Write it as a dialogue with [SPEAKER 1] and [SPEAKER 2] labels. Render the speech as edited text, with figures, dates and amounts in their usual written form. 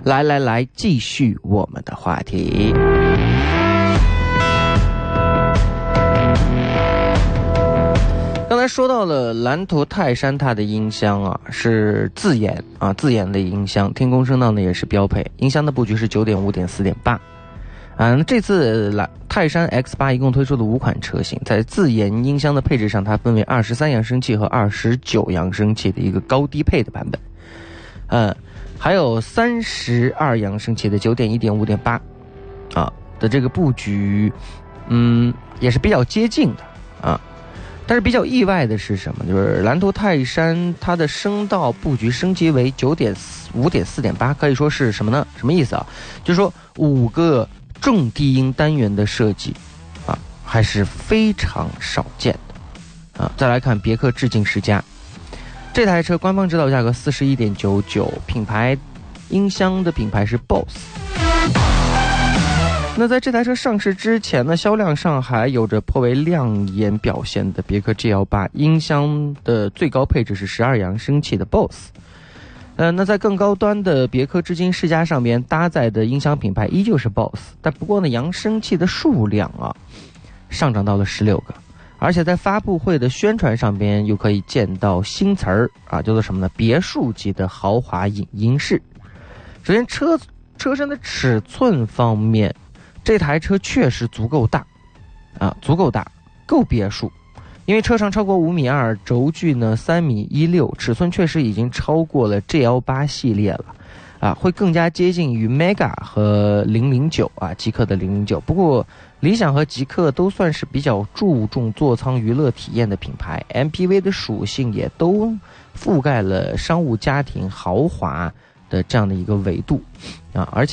[SPEAKER 1] 来，继续我们的话题。刚才说到了蓝图泰山，它的音箱啊是自研的音箱，天空声道呢也是标配，音箱的布局是 9.5 点 4.8。那这次泰山 X8 一共推出了5款车型，在自研音箱的配置上，它分为23扬声器和29扬声器的一个高低配的版本，还有32扬声器的 9.1 点 5.8 的这个布局，也是比较接近的但是比较意外的是什么？就是蓝图泰山它的声道布局升级为 9.5 点 4.8， 可以说是什么呢？什么意思啊？就是说5个重低音单元的设计还是非常少见的再来看别克致敬10加，这台车官方指导价格 41.99， 品牌音箱的品牌是 BOSS。那在这台车上市之前呢，销量上还有着颇为亮眼表现的别克 G18， 音箱的最高配置是12扬声器的 BOSS。那在更高端的别克致敬10加上面搭载的音箱品牌依旧是 BOSS， 但不过呢，扬声器的数量上涨到了16个，而且在发布会的宣传上边又可以见到新词儿叫做什么呢？别墅级的豪华影音室。首先车身的尺寸方面，这台车确实足够大够别墅。因为车长超过5.2米，轴距呢3.16米，尺寸确实已经超过了 G18 系列了会更加接近于 Mega 和009极氪的009。不过理想和极氪都算是比较注重座舱娱乐体验的品牌， MPV 的属性也都覆盖了商务、家庭、豪华的这样的一个维度而且